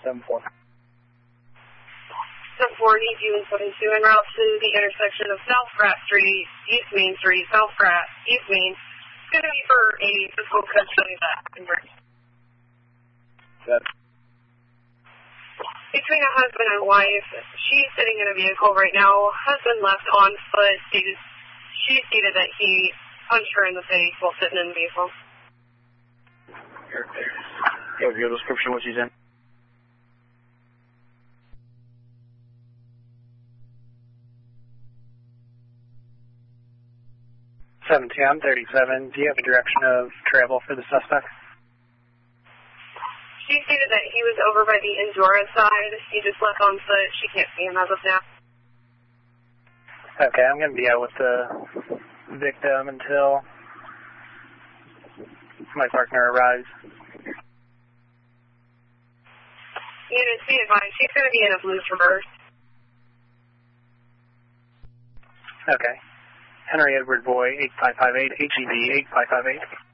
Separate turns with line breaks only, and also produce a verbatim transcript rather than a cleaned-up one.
seven four.
seven four, need you in seven two en route to the intersection of South Pratt Street, East Main Street, South Pratt, East Main. It's going to be for a physical custody that can bring. Between a husband and wife, she's sitting in a vehicle right now. Husband left on foot. She's, she stated that he punched her in the face while sitting in the vehicle.
Give your description what she's in. seven two, I'm thirty-seven. Do you have a direction of travel for the suspect?
She stated that he was over by the Endura side. He just left on foot. She can't see him as of now.
Okay, I'm going to be out with the victim until my partner arrives.
Unit, be advised, she's going to be in a blue Traverse.
Okay. Henry Edward Boy, eight five five eight, H E B eight five five eight.